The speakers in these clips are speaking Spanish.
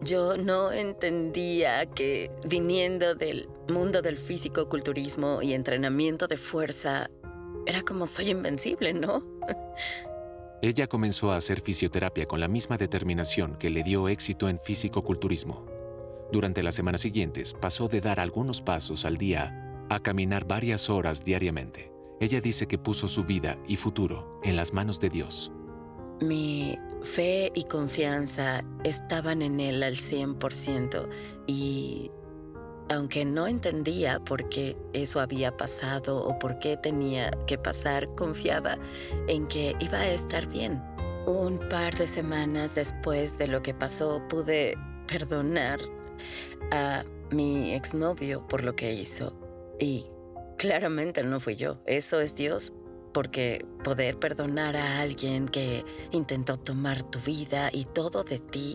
Yo no entendía que viniendo del mundo del físico-culturismo y entrenamiento de fuerza, era como soy invencible, ¿no? Ella comenzó a hacer fisioterapia con la misma determinación que le dio éxito en físico-culturismo. Durante las semanas siguientes, pasó de dar algunos pasos al día a caminar varias horas diariamente. Ella dice que puso su vida y futuro en las manos de Dios. Mi fe y confianza estaban en él al 100% y aunque no entendía por qué eso había pasado o por qué tenía que pasar, confiaba en que iba a estar bien. Un par de semanas después de lo que pasó, pude perdonar a mi exnovio por lo que hizo. Y claramente no fui yo, eso es Dios. Porque poder perdonar a alguien que intentó tomar tu vida y todo de ti,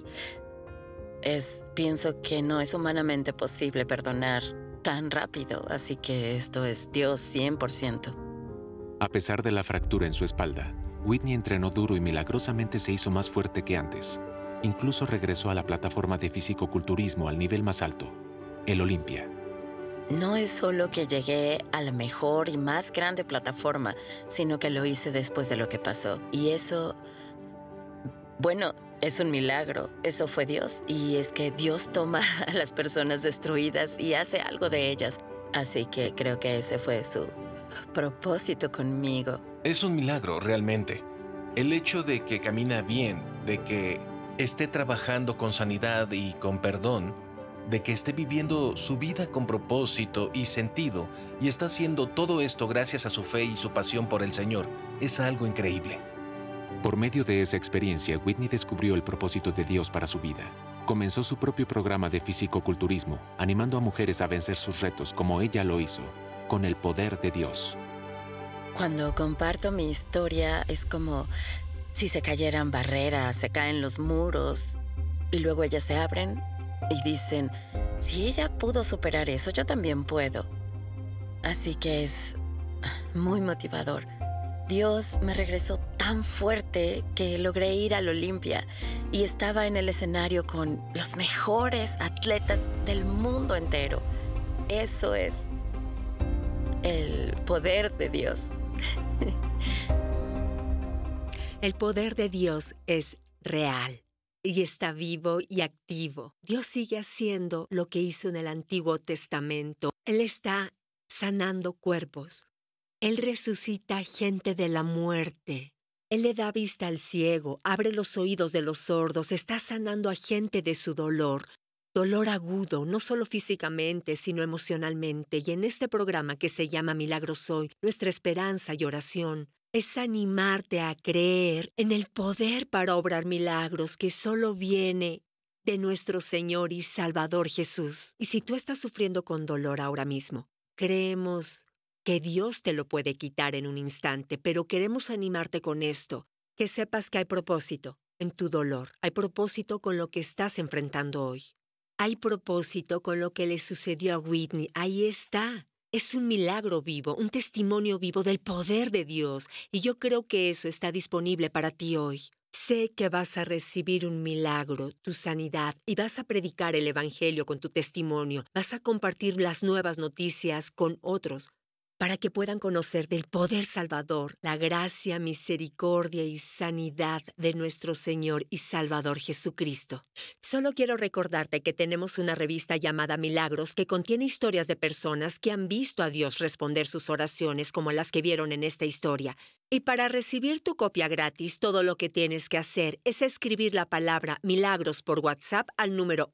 pienso que no es humanamente posible perdonar tan rápido. Así que esto es Dios 100%. A pesar de la fractura en su espalda, Whitney entrenó duro y milagrosamente se hizo más fuerte que antes. Incluso regresó a la plataforma de fisicoculturismo al nivel más alto, el Olympia. No es solo que llegué a la mejor y más grande plataforma, sino que lo hice después de lo que pasó. Y eso, bueno, es un milagro. Eso fue Dios. Y es que Dios toma a las personas destruidas y hace algo de ellas. Así que creo que ese fue su propósito conmigo. Es un milagro, realmente. El hecho de que camina bien, de que esté trabajando con sanidad y con perdón, de que esté viviendo su vida con propósito y sentido y está haciendo todo esto gracias a su fe y su pasión por el Señor, es algo increíble. Por medio de esa experiencia, Whitney descubrió el propósito de Dios para su vida. Comenzó su propio programa de fisicoculturismo, animando a mujeres a vencer sus retos como ella lo hizo, con el poder de Dios. Cuando comparto mi historia, es como si se cayeran barreras, se caen los muros y luego ellas se abren y dicen, si ella pudo superar eso, yo también puedo. Así que es muy motivador. Dios me regresó tan fuerte que logré ir al Olympia y estaba en el escenario con los mejores atletas del mundo entero. Eso es el poder de Dios. El poder de Dios es real y está vivo y activo. Dios sigue haciendo lo que hizo en el Antiguo Testamento. Él está sanando cuerpos. Él resucita gente de la muerte. Él le da vista al ciego, abre los oídos de los sordos, está sanando a gente de su dolor. Dolor agudo, no solo físicamente, sino emocionalmente. Y en este programa que se llama Milagros Hoy, nuestra esperanza y oración es animarte a creer en el poder para obrar milagros que solo viene de nuestro Señor y Salvador Jesús. Y si tú estás sufriendo con dolor ahora mismo, creemos que Dios te lo puede quitar en un instante, pero queremos animarte con esto, que sepas que hay propósito en tu dolor, hay propósito con lo que estás enfrentando hoy. Hay propósito con lo que le sucedió a Whitney, ahí está. Es un milagro vivo, un testimonio vivo del poder de Dios, y yo creo que eso está disponible para ti hoy. Sé que vas a recibir un milagro, tu sanidad, y vas a predicar el Evangelio con tu testimonio, vas a compartir las nuevas noticias con otros, para que puedan conocer del poder salvador, la gracia, misericordia y sanidad de nuestro Señor y Salvador Jesucristo. Solo quiero recordarte que tenemos una revista llamada Milagros que contiene historias de personas que han visto a Dios responder sus oraciones como las que vieron en esta historia. Y para recibir tu copia gratis, todo lo que tienes que hacer es escribir la palabra Milagros por WhatsApp al número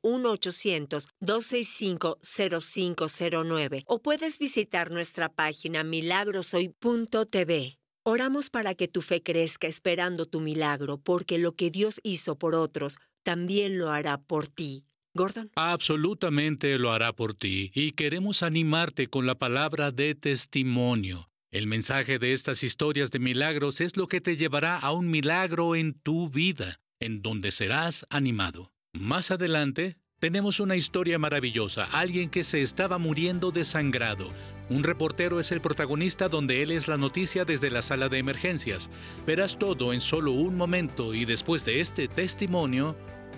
1-800-265-0509 o puedes visitar nuestra página milagroshoy.tv. Oramos para que tu fe crezca esperando tu milagro, porque lo que Dios hizo por otros, también lo hará por ti. Gordon. Absolutamente lo hará por ti, y queremos animarte con la palabra de testimonio. El mensaje de estas historias de milagros es lo que te llevará a un milagro en tu vida, en donde serás animado. Más adelante, tenemos una historia maravillosa, alguien que se estaba muriendo desangrado. Un reportero es el protagonista donde él es la noticia desde la sala de emergencias. Verás todo en solo un momento y después de este testimonio,